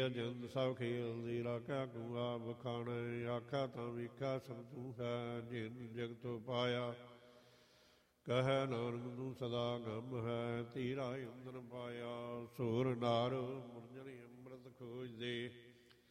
ਅਜੰਦ ਸਭ ਖੇਲ ਦੀ ਰਾਖਿਆ ਕੂ ਆਪ ਖਾਣੇ ਆਖਾ ਤਾਂ ਵੇਖਾ ਸਭ ਤੂੰ ਹੈ ਜਿਨ ਜਗਤੋ ਪਾਇਆ ਕਹਿ ਨਾਨਕ ਤੂੰ ਸਦਾ ਗਮ ਹੈ ਤੀਰਾ ਅੰਦਰ ਪਾਇਆ ਸੂਰ ਨਾਰ ਮੁਰਜਨ ਅੰਮ੍ਰਿਤ ਖੋਜ ਦੇ